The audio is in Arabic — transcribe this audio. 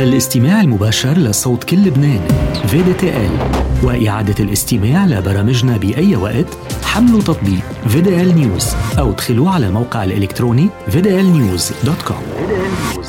الاستماع المباشر لصوت كل لبنان VDTL، وإعادة الاستماع لبرامجنا بأي وقت. حملوا تطبيق VDL News أو ادخلوا على الموقع الإلكتروني vdlnews.com.